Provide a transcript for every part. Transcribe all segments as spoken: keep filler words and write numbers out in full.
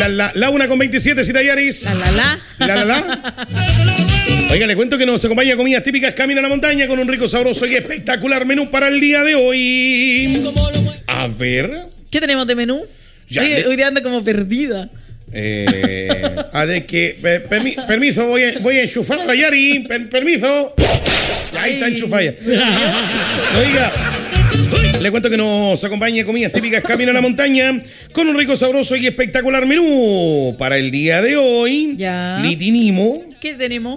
La, la, la una con veintisiete, Cita Yaris. La, la, la. La, la, la. Oiga, le cuento que nos acompaña comidas típicas Camino a la Montaña con un rico, sabroso y espectacular menú para el día de hoy. A ver. ¿Qué tenemos de menú? Ya, Hoy, de... hoy ando como perdida. Eh, a de que per, permi, permiso, voy a, voy a enchufar a la Yari. Per, permiso. Ahí está enchufada. Oiga, le cuento que nos acompaña comidas típicas Camino a la Montaña con un rico, sabroso y espectacular menú para el día de hoy. Ya. Litinimo. ¿Qué tenemos?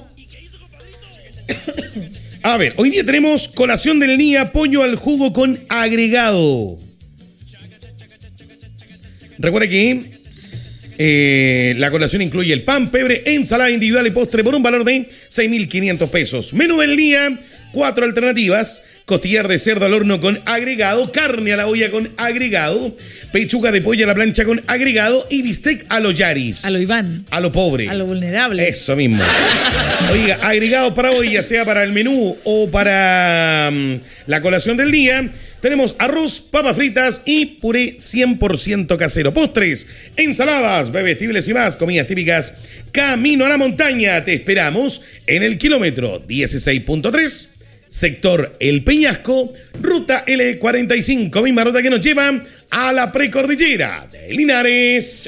A ver, hoy día tenemos colación del día, pollo al jugo con agregado. Recuerda que eh, la colación incluye el pan, pebre, ensalada individual y postre por un valor de seis mil quinientos pesos. Menú del día, cuatro alternativas. Costillar de cerdo al horno con agregado, carne a la olla con agregado, pechuga de pollo a la plancha con agregado y bistec a lo Yaris. A lo Iván. A lo pobre. A lo vulnerable. Eso mismo. Oiga, agregado para hoy, ya sea para el menú o para um, la colación del día, tenemos arroz, papas fritas y puré cien por ciento casero. Postres, ensaladas, bebestibles y más, comidas típicas Camino a la Montaña. Te esperamos en el kilómetro dieciséis punto tres. Sector El Peñasco, ruta L cuarenta y cinco, misma ruta que nos lleva a la precordillera de Linares.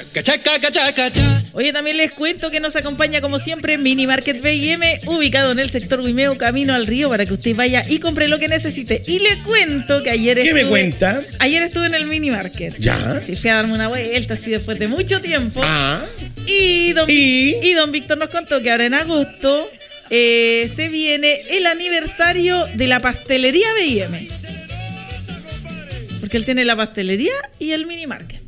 Oye, también les cuento que nos acompaña como siempre Mini Market B y M, ubicado en el sector Guimeo, camino al río, para que usted vaya y compre lo que necesite. Y le cuento que ayer ¿Qué estuve... me cuenta? Ayer estuve en el Mini Market. ¿Ya? Sí, fui a darme una vuelta así después de mucho tiempo. Ah. Y don, ¿Y? y don Víctor nos contó que ahora en agosto... Eh, se viene el aniversario de la pastelería B y M. Porque él tiene la pastelería y el mini market.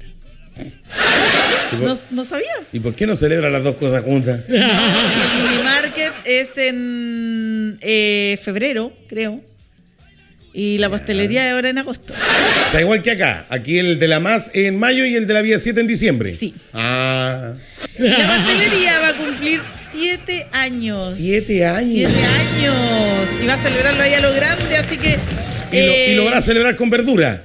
Por, no, no sabía. ¿Y por qué no celebra las dos cosas juntas? El mini market es en eh, febrero, creo. Y la pastelería es ahora en agosto. O sea, igual que acá. Aquí el de la Más en mayo y el de la Vía siete en diciembre. Sí. Ah. La pastelería va a cumplir siete años. Siete años. Siete años. Y va a celebrarlo ahí a lo grande, así que... Y, eh... lo, y lo van a celebrar con verdura.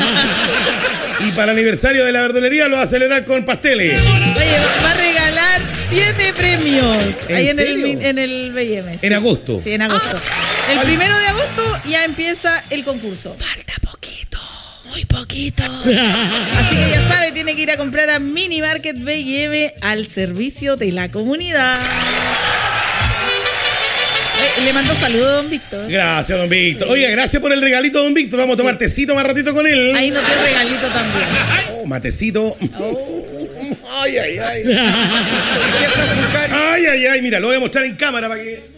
Y para el aniversario de la verdulería lo va a celebrar con pasteles. Oye, va a regalar siete premios. ¿En ahí en serio? el, en el B y M. Sí. En agosto. Sí, en agosto. Ah. El primero de agosto ya empieza el concurso. Falta poquito. Muy poquito. Así que ya sabe, tiene que ir a comprar a Mini Market B y M al servicio de la comunidad. Eh, le mando saludos a don Víctor. Gracias, don Víctor. Sí. Oiga, gracias por el regalito, don Víctor. Vamos a tomar tecito más ratito con él. Ahí nos dio regalito también. Oh, matecito. Oh. Ay, ay, ay. Ay, ay, ay. Mira, lo voy a mostrar en cámara para que...